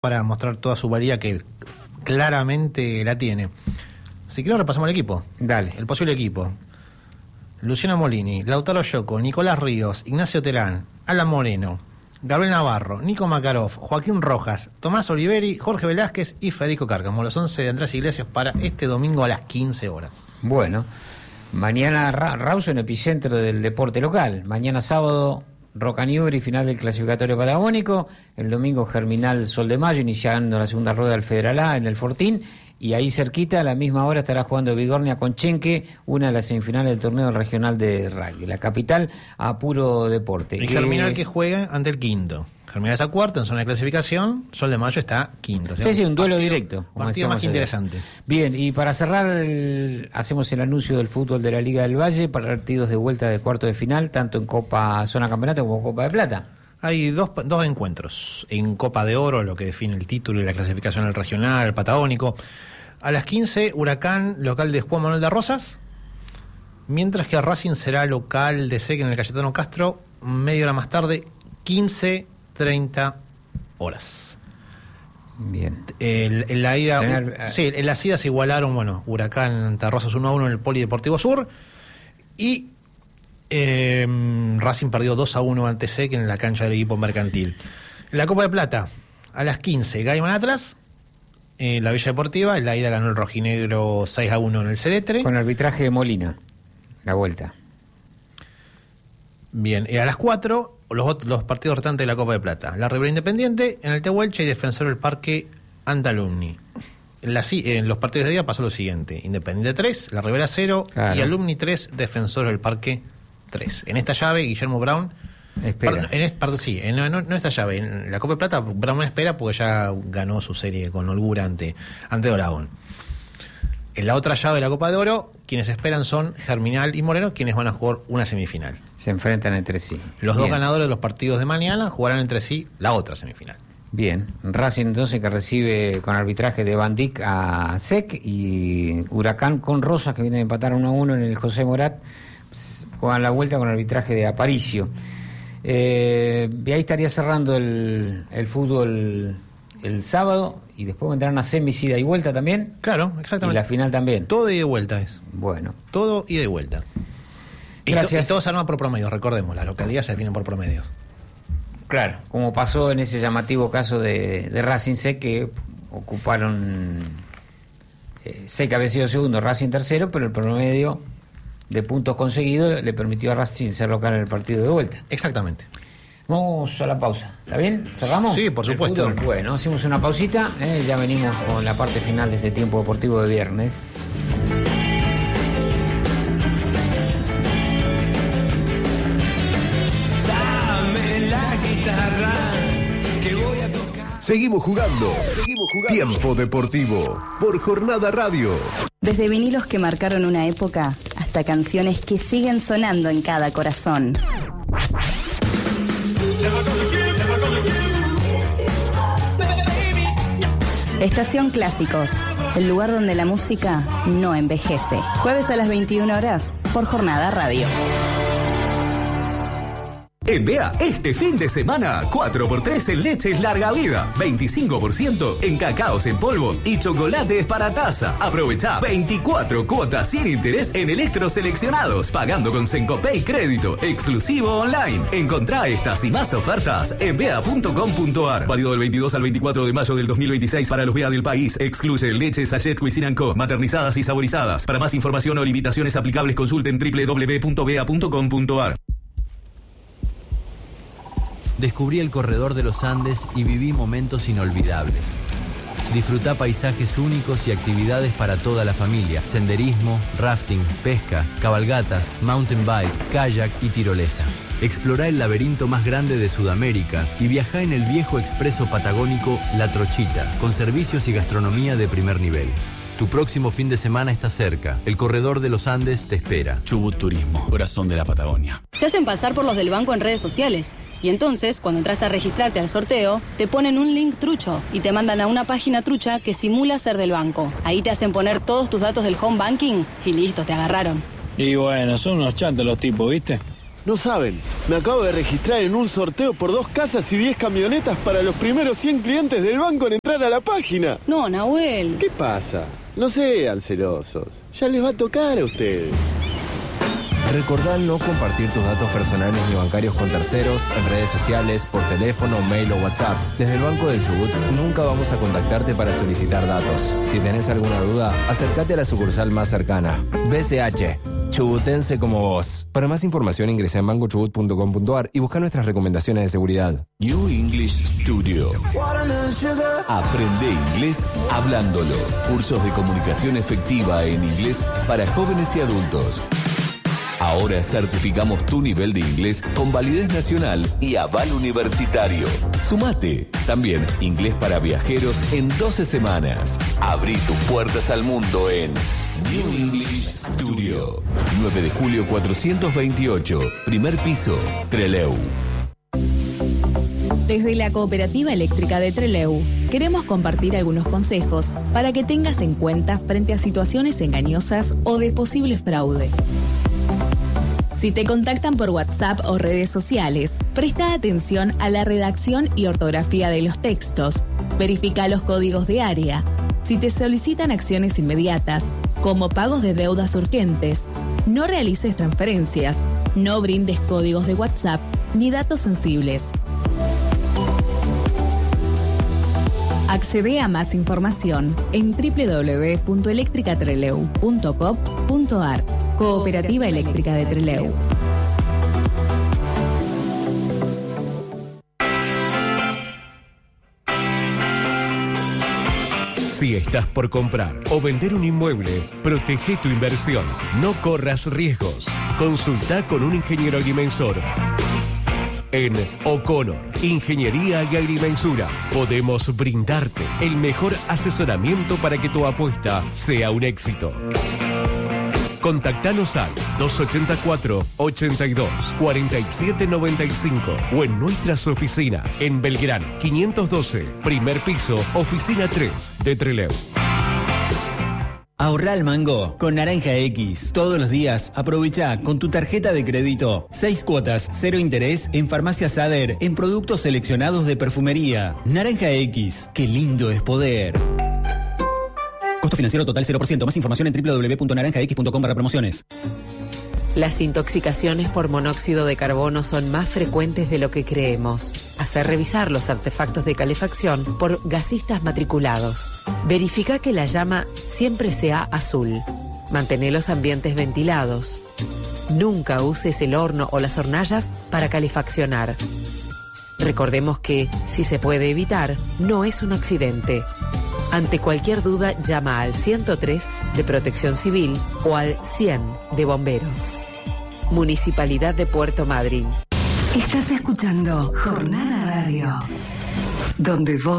para mostrar toda su valía que claramente la tiene. Si quiero repasamos el equipo. Dale. El posible equipo. Luciano Molini, Lautaro Yocco, Nicolás Ríos, Ignacio Terán, Alan Moreno, Gabriel Navarro, Nico Makarov, Joaquín Rojas, Tomás Oliveri, Jorge Velázquez y Federico Cárcamo. Los 11 de Andrés Iglesias para este domingo a las 15 horas. Bueno, mañana Rawson, epicentro del deporte local. Mañana sábado, Roca Newbery, final del clasificatorio patagónico. El domingo, Germinal Sol de Mayo, iniciando la segunda rueda del Federal A en el Fortín. Y ahí cerquita, a la misma hora, estará jugando Bigornia con Chenque, una de las semifinales del torneo regional de rugby. La capital a puro deporte. Y Germinal que juega ante el quinto. Germinal está cuarto en zona de clasificación, Sol de Mayo está quinto. Sí, un duelo directo. Partido más que interesante. Bien, y para cerrar, hacemos el anuncio del fútbol de la Liga del Valle, para partidos de vuelta de cuarto de final, tanto en Copa Zona Campeonato como Copa de Plata. Hay dos encuentros. En Copa de Oro, lo que define el título y la clasificación al regional, al patagónico. A las 15, Huracán, local de Juan Manuel de Rosas. Mientras que Racing será local de SEC en el Cayetano Castro, media hora más tarde, 15:30 horas. Bien. En la ida, en las idas se igualaron, Huracán ante Rosas 1-1 en el Polideportivo Sur. Y Racing perdió 2-1 ante SEC en la cancha del equipo mercantil. En la Copa de Plata, a las 15, Gaiman Atlas. La Villa Deportiva, en la ida ganó el rojinegro 6-1 en el Cedetre. Con arbitraje de Molina, la vuelta. Bien, a las 4, los partidos restantes de la Copa de Plata. La Ribera Independiente, en el Tehuelche y Defensor del Parque Antalumni. En los partidos de día pasó lo siguiente: Independiente 3, La Ribera 0, claro. Y Alumni 3, Defensor del Parque 3. En esta llave, Guillermo Brown... Espera. No esta llave. En la Copa de Plata, Brown espera porque ya ganó su serie con holgura ante Doragón. En la otra llave de la Copa de Oro, quienes esperan son Germinal y Moreno, quienes van a jugar una semifinal. Se enfrentan entre sí. Los dos ganadores de los partidos de mañana jugarán entre sí la otra semifinal. Bien, Racing entonces que recibe con arbitraje de Van Dijk a SEC, y Huracán con Rosas, que viene de empatar 1-1 en el José Morat, juegan la vuelta con arbitraje de Aparicio. Y ahí estaría cerrando el fútbol el sábado, y después vendrán a semis, ida y vuelta también. Claro, exactamente. Y la final también. Todo ida y vuelta es. Bueno. Todo ida y vuelta. Gracias. Y todo se arma por promedios, recordemos, las localidades se definen por promedios. Claro, como pasó en ese llamativo caso de Racing SEC, que ocuparon, SEC había sido segundo, Racing tercero, pero el promedio de puntos conseguidos le permitió a Racing ser local en el partido de vuelta. Exactamente. Vamos a la pausa. ¿Está bien? ¿Cerramos? Sí, por supuesto. Bueno, hacemos una pausita. Ya venimos con la parte final de este tiempo deportivo de viernes. Dame la guitarra que voy a tocar. Seguimos jugando. Tiempo deportivo por Jornada Radio. Desde vinilos que marcaron una época hasta canciones que siguen sonando en cada corazón. Estación Clásicos, el lugar donde la música no envejece. Jueves a las 21 horas por Jornada Radio. En BEA, este fin de semana, 4x3 en leches larga vida, 25% en cacaos en polvo y chocolates para taza. Aprovecha 24 cuotas sin interés en electros seleccionados, pagando con Sencopay crédito, exclusivo online. Encontrá estas y más ofertas en bea.com.ar. Válido del 22 al 24 de mayo del 2026 para los BEA del país. Excluye leches Sachet Cuisine & Co, maternizadas y saborizadas. Para más información o limitaciones aplicables, consulten www.bea.com.ar. Descubrí el Corredor de los Andes y viví momentos inolvidables. Disfrutá paisajes únicos y actividades para toda la familia. Senderismo, rafting, pesca, cabalgatas, mountain bike, kayak y tirolesa. Explorá el laberinto más grande de Sudamérica y viajá en el viejo expreso patagónico La Trochita, con servicios y gastronomía de primer nivel. Tu próximo fin de semana está cerca. El Corredor de los Andes te espera. Chubut Turismo, corazón de la Patagonia. Se hacen pasar por los del banco en redes sociales. Y entonces, cuando entras a registrarte al sorteo, te ponen un link trucho y te mandan a una página trucha que simula ser del banco. Ahí te hacen poner todos tus datos del home banking y listo, te agarraron. Y bueno, son unos chantos los tipos, ¿viste? No saben, Me acabo de registrar en un sorteo por 2 casas y 10 camionetas para los primeros 100 clientes del banco en entrar a la página. No, Nahuel. ¿Qué pasa? No sean celosos. Ya les va a tocar a ustedes. Recordá no compartir tus datos personales ni bancarios con terceros en redes sociales, por teléfono, mail o WhatsApp. Desde el Banco del Chubut nunca vamos a contactarte para solicitar datos. Si tenés alguna duda, acércate a la sucursal más cercana. BCH, chubutense como vos. Para más información ingresa en bancochubut.com.ar y busca nuestras recomendaciones de seguridad. New English Studio. Aprende inglés hablándolo. Cursos de comunicación efectiva en inglés para jóvenes y adultos. Ahora certificamos tu nivel de inglés con validez nacional y aval universitario. Sumate. También inglés para viajeros en 12 semanas. Abrí tus puertas al mundo en New English Studio. 9 de julio 428, primer piso, Trelew. Desde la Cooperativa Eléctrica de Trelew, queremos compartir algunos consejos para que tengas en cuenta frente a situaciones engañosas o de posible fraude. Si te contactan por WhatsApp o redes sociales, presta atención a la redacción y ortografía de los textos. Verifica los códigos de área. Si te solicitan acciones inmediatas, como pagos de deudas urgentes, no realices transferencias, no brindes códigos de WhatsApp ni datos sensibles. Accede a más información en www.electricatrelew.com.ar. Cooperativa Eléctrica de Trelew. Si estás por comprar o vender un inmueble, protege tu inversión. No corras riesgos. Consulta con un ingeniero agrimensor. En O'Connor, Ingeniería y Agrimensura, podemos brindarte el mejor asesoramiento para que tu apuesta sea un éxito. Contactanos al 284-82-4795 o en nuestras oficinas en Belgrano 512, primer piso, oficina 3 de Trelew. Ahorrá al mango con Naranja X. Todos los días aprovecha con tu tarjeta de crédito 6 cuotas, 0 interés en Farmacia Sader en productos seleccionados de perfumería. Naranja X, qué lindo es poder. Costo financiero total 0%. Más información en www.naranjax.com/promociones. Las intoxicaciones por monóxido de carbono son más frecuentes de lo que creemos. Hacer revisar los artefactos de calefacción por gasistas matriculados. Verifica que la llama siempre sea azul. Mantén los ambientes ventilados. Nunca uses el horno o las hornallas para calefaccionar. Recordemos que, si se puede evitar, no es un accidente. Ante cualquier duda, llama al 103 de Protección Civil o al 100 de Bomberos. Municipalidad de Puerto Madryn. Estás escuchando Jornada Radio, donde vos